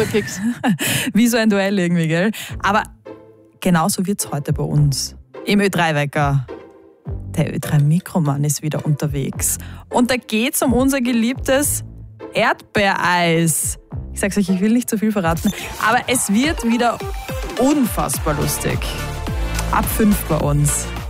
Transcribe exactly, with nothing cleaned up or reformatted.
Butterkeks. Wie so ein Duell irgendwie, gell? Aber genauso wird es heute bei uns. Im Ö drei Wecker. Der Ö drei Mikromann ist wieder unterwegs. Und da geht's um unser geliebtes Erdbeereis. Ich sag's euch, ich will nicht zu viel verraten, aber es wird wieder unfassbar lustig. Ab fünf bei uns.